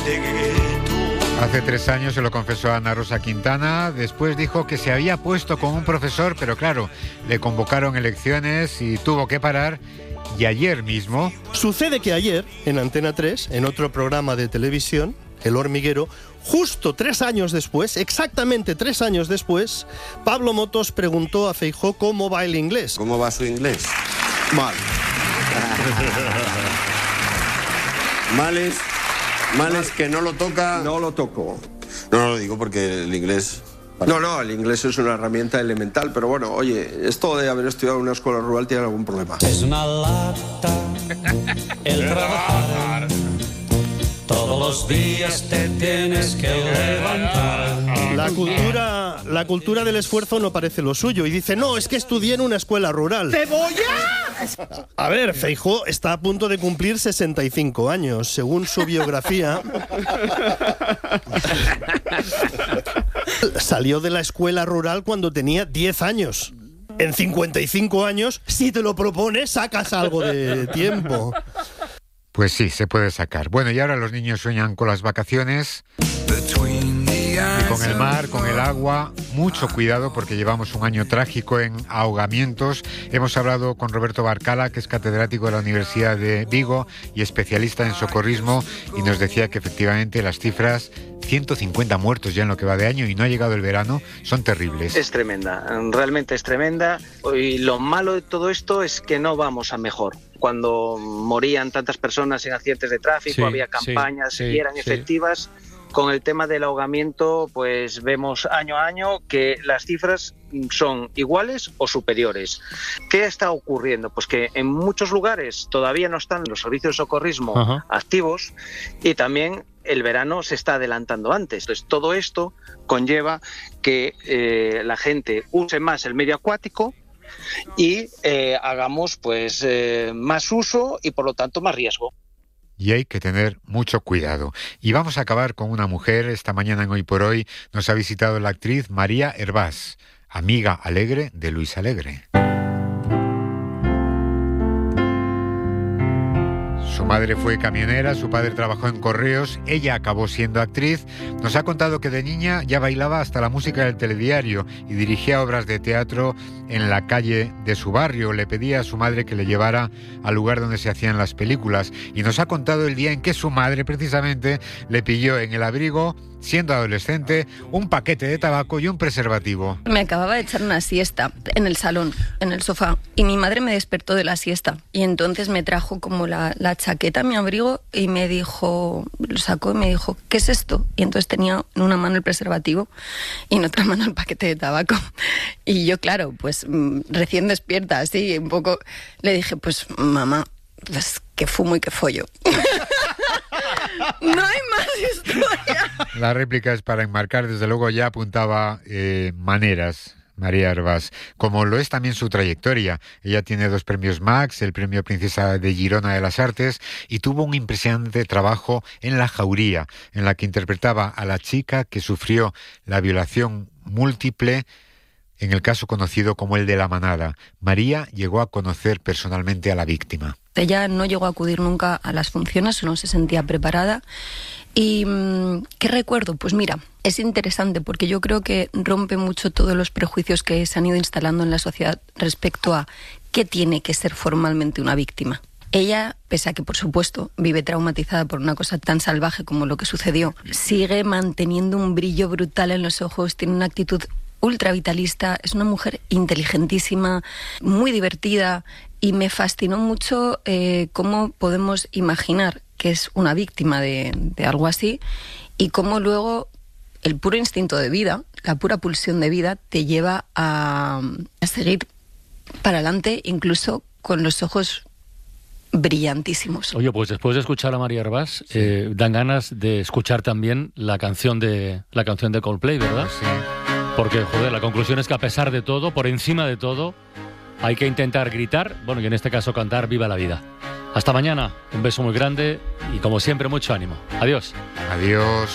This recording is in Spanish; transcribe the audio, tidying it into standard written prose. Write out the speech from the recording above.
de gueto. Hace 3 años se lo confesó a Ana Rosa Quintana. Después dijo que se había puesto con un profesor, pero claro, le convocaron elecciones y tuvo que parar. Y ayer mismo... Sucede que ayer, en Antena 3, en otro programa de televisión, El Hormiguero, justo 3 años después, exactamente 3 años después, Pablo Motos preguntó a Feijóo cómo va el inglés. ¿Cómo va su inglés? Mal. Males que no lo toca. No lo toco. No lo digo porque el inglés... No, el inglés es una herramienta elemental, pero bueno, oye, esto de haber estudiado en una escuela rural tiene algún problema. Es una lata el trabajar. Todos los días te tienes que levantar. La cultura del esfuerzo no parece lo suyo y dice, no, es que estudié en una escuela rural. ¡Cebolla! A ver, Feijóo está a punto de cumplir 65 años. Según su biografía, salió de la escuela rural cuando tenía 10 años. En 55 años, si te lo propones, sacas algo de tiempo. Pues sí, se puede sacar. Bueno, y ahora los niños sueñan con las vacaciones y con el mar, con el agua. Mucho cuidado porque llevamos un año trágico en ahogamientos. Hemos hablado con Roberto Barcala, que es catedrático de la Universidad de Vigo y especialista en socorrismo, y nos decía que efectivamente las cifras, 150 muertos ya en lo que va de año y no ha llegado el verano, son terribles. Es tremenda, realmente es tremenda, y lo malo de todo esto es que no vamos a mejor. Cuando morían tantas personas en accidentes de tráfico, había campañas y eran efectivas. Con el tema del ahogamiento, pues vemos año a año que las cifras son iguales o superiores. ¿Qué está ocurriendo? Pues que en muchos lugares todavía no están los servicios de socorrismo activos, y también el verano se está adelantando antes. Entonces, todo esto conlleva que la gente use más el medio acuático y hagamos pues más uso y por lo tanto más riesgo. Y hay que tener mucho cuidado. Y vamos a acabar con una mujer. Esta mañana en Hoy por Hoy nos ha visitado la actriz María Hervás, amiga alegre de Luis Alegre. Su madre fue camionera, su padre trabajó en correos, ella acabó siendo actriz. Nos ha contado que de niña ya bailaba hasta la música del telediario y dirigía obras de teatro en la calle de su barrio. Le pedía a su madre que le llevara al lugar donde se hacían las películas. Y nos ha contado el día en que su madre precisamente le pilló en el abrigo, siendo adolescente, un paquete de tabaco y un preservativo. Me acababa de echar una siesta en el salón, en el sofá, y mi madre me despertó de la siesta. Y entonces me trajo como la chaqueta, mi abrigo, y me dijo, lo sacó y me dijo, ¿qué es esto? Y entonces tenía en una mano el preservativo y en otra mano el paquete de tabaco. Y yo, claro, pues recién despierta, así, un poco, le dije, pues mamá, pues que fumo y que follo. No hay más historia. La réplica es para enmarcar, desde luego ya apuntaba maneras, María Hervás, como lo es también su trayectoria. Ella tiene 2 premios Max, el premio Princesa de Girona de las Artes, y tuvo un impresionante trabajo en La Jauría, en la que interpretaba a la chica que sufrió la violación múltiple, en el caso conocido como el de la manada. María llegó a conocer personalmente a la víctima. Ella no llegó a acudir nunca a las funciones, no se sentía preparada. ¿Y qué recuerdo? Pues mira, es interesante porque yo creo que rompe mucho todos los prejuicios que se han ido instalando en la sociedad respecto a qué tiene que ser formalmente una víctima. Ella, pese a que, por supuesto, vive traumatizada por una cosa tan salvaje como lo que sucedió, sigue manteniendo un brillo brutal en los ojos, tiene una actitud ultra vitalista, es una mujer inteligentísima, muy divertida, y me fascinó mucho cómo podemos imaginar que es una víctima de algo así, y cómo luego el puro instinto de vida, la pura pulsión de vida, te lleva a seguir para adelante, incluso con los ojos brillantísimos. Oye, pues después de escuchar a María Hervás, dan ganas de escuchar también la canción de Coldplay, ¿verdad? Sí. Porque, joder, la conclusión es que a pesar de todo, por encima de todo, hay que intentar gritar, bueno, y en este caso cantar Viva la vida. Hasta mañana, un beso muy grande y como siempre mucho ánimo. Adiós. Adiós.